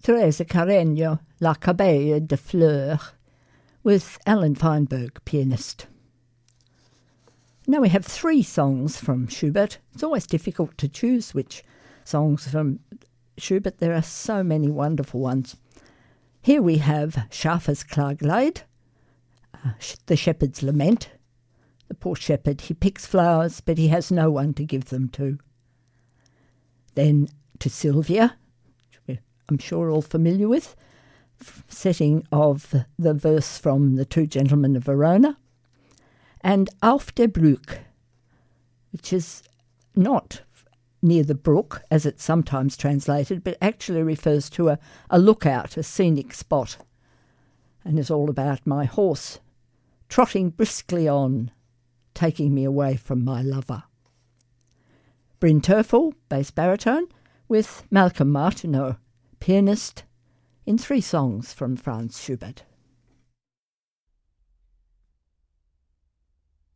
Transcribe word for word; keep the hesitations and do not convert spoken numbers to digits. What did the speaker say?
Teresa Carreño, La Cabella de Fleur, with Alan Feinberg, pianist. Now we have three songs from Schubert. It's always difficult to choose which songs from Schubert. There are so many wonderful ones. Here we have Schafers Klagelied, uh, the shepherd's lament. The poor shepherd, he picks flowers, but he has no one to give them to. Then to Sylvia, which I'm sure all familiar with, setting of the verse from The Two Gentlemen of Verona, and Auf der Brücke, which is not near the brook, as it's sometimes translated, but actually refers to a, a lookout, a scenic spot, and is all about my horse trotting briskly on, taking me away from my lover. Bryn Terfel, bass baritone, with Malcolm Martineau, pianist, in three songs from Franz Schubert.